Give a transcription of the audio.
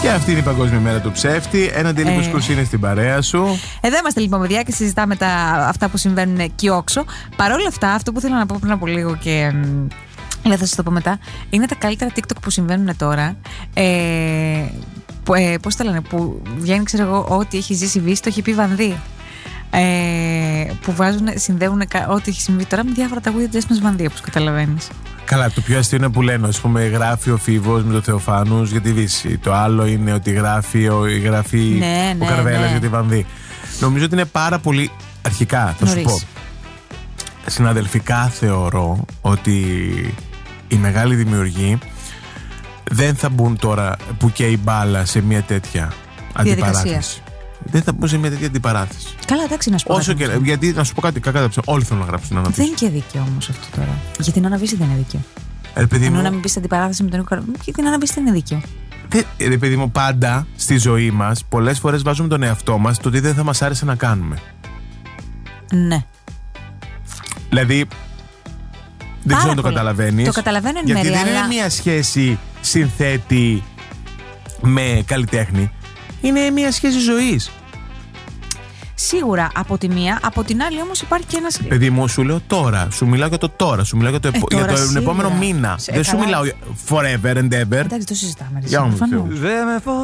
Και αυτή είναι η Παγκόσμια Μέρα του Ψεύτη. Ένα Αντίλικος Κρούς είναι στην παρέα σου. Εδώ είμαστε λοιπόν, παιδιά, και συζητάμε αυτά που συμβαίνουν εκεί όξω. Παρ' όλα αυτά, αυτό που θέλω να πω πριν από λίγο και θα σας το πω μετά, είναι τα καλύτερα TikTok που συμβαίνουν τώρα. Πώς το λένε, που βγαίνει, ξέρω εγώ, ό,τι έχει ζήσει Βύση, το έχει πει Βανδύ. Που συνδέουν ό,τι έχει συμβεί τώρα με διάφορα τραγούδια της Έσμας Βανδύ, όπως καταλαβαίνεις. Καλά, το πιο αστείο είναι που λένε, ας πούμε, γράφει ο Φίβος με το Θεοφάνους για τη Δύση. Το άλλο είναι ότι γράφει ο Καρβέλας για τη Βανδύ. Νομίζω ότι είναι πάρα πολύ. Αρχικά, θα σου πω. Συναδελφικά θεωρώ ότι οι μεγάλοι δημιουργοί δεν θα μπουν τώρα που και η μπάλα σε μια τέτοια αντιπαράθεση. Δεν θα μπουν σε μια τέτοια αντιπαράθεση. Καλά, εντάξει, να σου πω. Γιατί να σου πω κάτι, κακά τα ψέματα. Όλοι θέλουν να γράψουν την Άννα Βύση. Δεν είναι και δίκαιο όμως αυτό τώρα. Για την Άννα Βύση δεν είναι δίκαιο. Ενώ να μην μπει σε αντιπαράθεση με τον Νίκο Καρβέλα. Για την Άννα Βύση δεν είναι δίκαιο. Ρε παιδί μου, πάντα στη ζωή μας, πολλές φορές βάζουμε τον εαυτό μας το τι δεν θα μας άρεσε να κάνουμε. Ναι. Δηλαδή. Δεν ξέρω αν το καταλαβαίνεις. Το καταλαβαίνω εν γιατί μέρει, δεν είναι μια σχέση συνθέτη με καλλιτέχνη. Είναι μια σχέση ζωής. Σίγουρα από τη μία, από την άλλη όμως υπάρχει και ένας. Παιδί μου, σου λέω τώρα. Σου μιλάω για το τώρα. Σου μιλάω για τον επόμενο μήνα. Δεν σου μιλάω forever and ever. Εντάξει, το συζητάμε.